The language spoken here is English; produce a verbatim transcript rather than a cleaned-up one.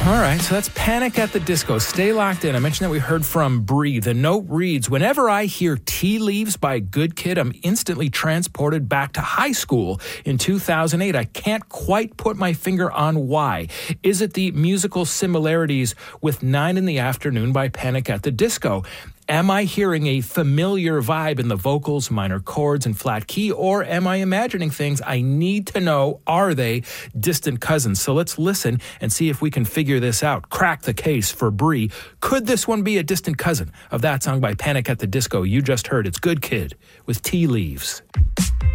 All right, so that's Panic at the Disco. Stay locked in. I mentioned that we heard from Bree. The note reads, whenever I hear Tea Leaves by Good Kid, I'm instantly transported back to high school in two thousand eight. I can't quite put my finger on why. Is it the musical similarities with Nine in the Afternoon by Panic at the Disco? Am I hearing a familiar vibe in the vocals, minor chords, and flat key, or am I imagining things? I need to know, are they distant cousins? So let's listen and see if we can figure this out. Crack the case for Bree. Could this one be a distant cousin of that song by Panic at the Disco you just heard? It's Good Kid with Tea Leaves.